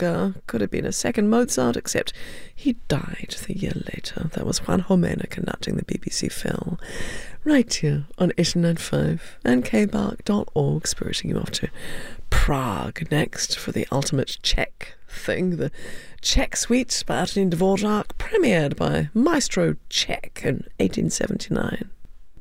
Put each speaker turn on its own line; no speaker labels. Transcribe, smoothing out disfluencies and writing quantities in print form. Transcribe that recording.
Prager. Could have been a second Mozart, except he died the year later. That was Juan Jomena conducting the BBC Phil. Right here on 89.5 and kbark.org, spiriting you off to Prague next for the ultimate Czech thing, the Czech Suite by Antonín Dvořák, premiered by Maestro Czech in 1879.